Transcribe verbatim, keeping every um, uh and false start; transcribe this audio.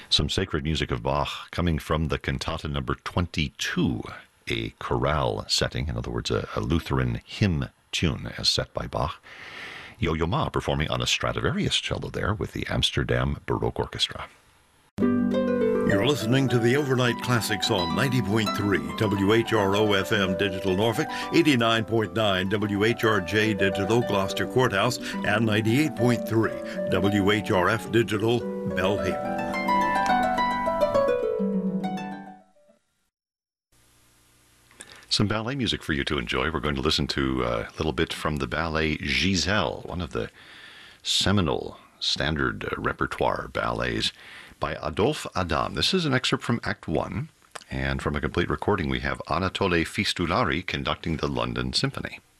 Some sacred music of Bach coming from the cantata number twenty-two, a chorale setting, in other words, a, a Lutheran hymn tune as set by Bach. Yo-Yo Ma performing on a Stradivarius cello there with the Amsterdam Baroque Orchestra. You're listening to the Overnight Classics on ninety point three W H R O F M Digital Norfolk, eighty-nine point nine W H R J Digital Gloucester Courthouse, and ninety-eight point three W H R F Digital Belhaven. Some ballet music for you to enjoy. We're going to listen to a little bit from the ballet Giselle, one of the seminal standard uh, repertoire ballets by Adolphe Adam. This is an excerpt from Act One, and from a complete recording we have Anatole Fistulari conducting the London Symphony.